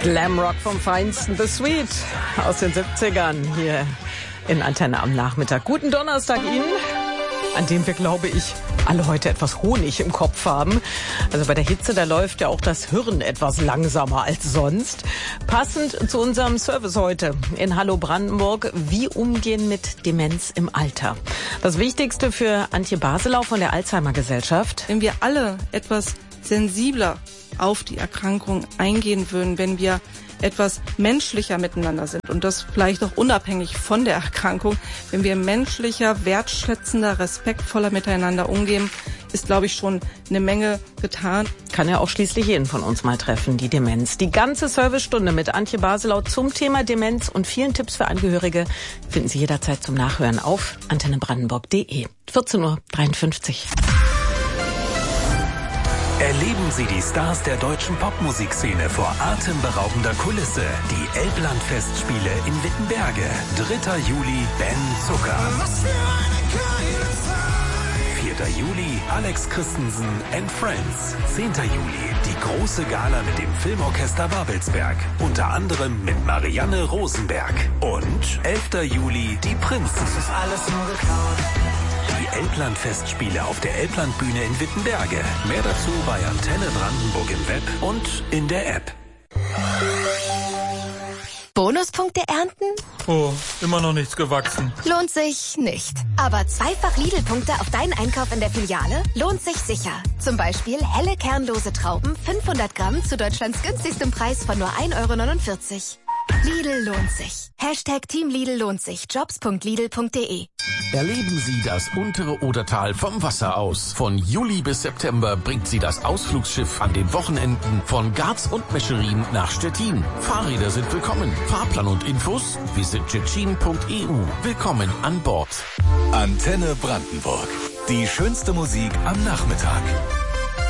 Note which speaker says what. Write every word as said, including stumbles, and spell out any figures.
Speaker 1: Glamrock vom Feinsten, The Sweet aus den siebzigern hier in Antenne am Nachmittag. Guten Donnerstag Ihnen, an dem wir, glaube ich, alle heute etwas Honig im Kopf haben. Also bei der Hitze, da läuft ja auch das Hirn etwas langsamer als sonst. Passend zu unserem Service heute in Hallo Brandenburg, wie umgehen mit Demenz im Alter. Das Wichtigste für Antje Baselau von der Alzheimer-Gesellschaft.
Speaker 2: Wenn wir alle etwas sensibler auf die Erkrankung eingehen würden, wenn wir etwas menschlicher miteinander sind und das vielleicht auch unabhängig von der Erkrankung, wenn wir menschlicher, wertschätzender, respektvoller miteinander umgehen, ist, glaube ich, schon eine Menge getan.
Speaker 1: Kann ja auch schließlich jeden von uns mal treffen, die Demenz. Die ganze Servicestunde mit Antje Baselau zum Thema Demenz und vielen Tipps für Angehörige finden Sie jederzeit zum Nachhören auf antenne brandenburg punkt de. vierzehn Uhr dreiundfünfzig.
Speaker 3: Erleben Sie die Stars der deutschen Popmusikszene vor atemberaubender Kulisse. Die Elbland-Festspiele in Wittenberge. dritter Juli, Ben Zucker. vierter Juli, Alex Christensen and Friends. zehnter Juli, die große Gala mit dem Filmorchester Babelsberg. Unter anderem mit Marianne Rosenberg. Und elfter Juli, die Prinzen. Das ist alles nur geklaut. Die Elbland-Festspiele auf der Elblandbühne in Wittenberge. Mehr dazu bei Antenne Brandenburg im Web und in der App.
Speaker 4: Bonuspunkte ernten?
Speaker 5: Oh, immer noch nichts gewachsen.
Speaker 4: Lohnt sich nicht. Aber zweifach Lidl-Punkte auf deinen Einkauf in der Filiale lohnt sich sicher. Zum Beispiel helle kernlose Trauben, fünfhundert Gramm zu Deutschlands günstigstem Preis von nur ein Euro neunundvierzig. Lidl lohnt sich. Hashtag Team Lidl lohnt sich. Jobs punkt lidl punkt de.
Speaker 6: Erleben Sie das untere Odertal vom Wasser aus. Von Juli bis September bringt Sie das Ausflugsschiff an den Wochenenden von Garz und Mescherin nach Stettin. Fahrräder sind willkommen. Fahrplan und Infos visit tschetschen punkt e u. Willkommen an Bord.
Speaker 3: Antenne Brandenburg. Die schönste Musik am Nachmittag.